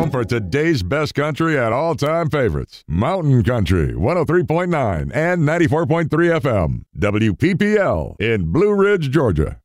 home for today's best country at all-time favorites. Mountain Country, 103.9 and 94.3 FM. WPPL in Blue Ridge, Georgia.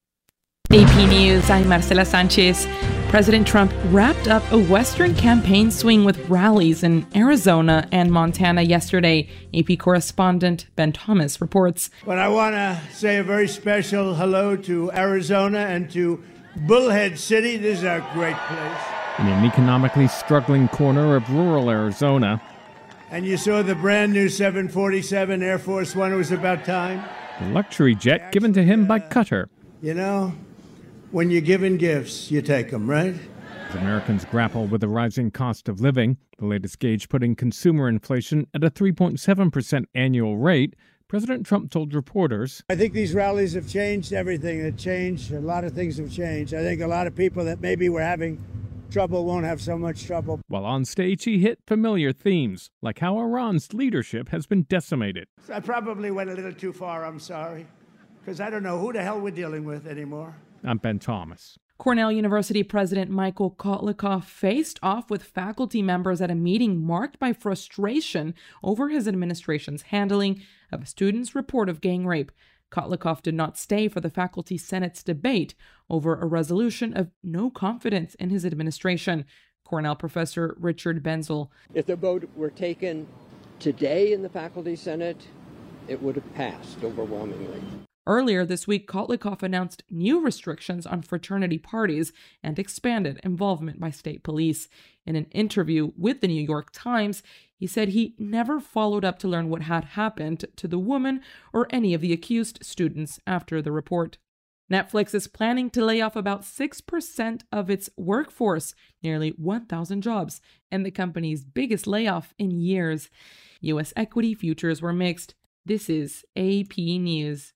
AP News, I'm Marcela Sanchez. President Trump wrapped up a Western campaign swing with rallies in Arizona and Montana yesterday. AP correspondent Ben Thomas reports. But I want to say a very special hello to Arizona and to Bullhead City. This is a great place. In an economically struggling corner of rural Arizona. And you saw the brand new 747 Air Force One. It was about time. The luxury jet given to him by Qatar. You know, when you're given gifts, you take them, right? As Americans grapple with the rising cost of living, the latest gauge putting consumer inflation at a 3.7% annual rate, President Trump told reporters, I think these rallies have changed everything. It changed. A lot of things have changed. I think a lot of people that maybe were having trouble won't have so much trouble. While on stage, he hit familiar themes, like how Iran's leadership has been decimated. I probably went a little too far, I'm sorry, because I don't know who the hell we're dealing with anymore. I'm Ben Thomas. Cornell University President Michael Kotlikoff faced off with faculty members at a meeting marked by frustration over his administration's handling of a student's report of gang rape. Kotlikoff did not stay for the Faculty Senate's debate over a resolution of no confidence in his administration. Cornell professor Richard Benzel. If the vote were taken today in the Faculty Senate, it would have passed overwhelmingly. Earlier this week, Kotlikoff announced new restrictions on fraternity parties and expanded involvement by state police. In an interview with the New York Times, he said he never followed up to learn what had happened to the woman or any of the accused students after the report. Netflix is planning to lay off about 6% of its workforce, nearly 1,000 jobs, and the company's biggest layoff in years. U.S. equity futures were mixed. This is AP News.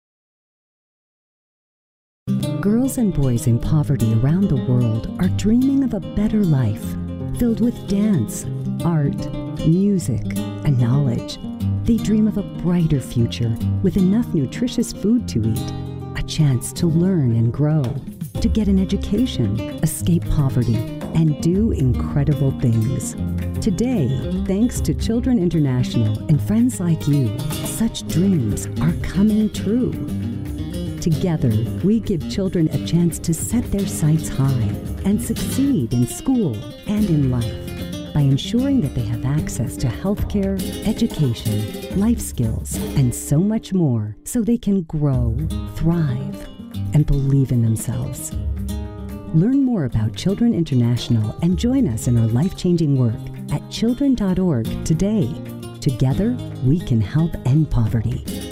Girls and boys in poverty around the world are dreaming of a better life, filled with dance, art, music, and knowledge. They dream of a brighter future with enough nutritious food to eat, a chance to learn and grow, to get an education, escape poverty, and do incredible things. Today, thanks to Children International and friends like you, such dreams are coming true. Together, we give children a chance to set their sights high and succeed in school and in life by ensuring that they have access to healthcare, education, life skills, and so much more so they can grow, thrive, and believe in themselves. Learn more about Children International and join us in our life-changing work at children.org today. Together, we can help end poverty.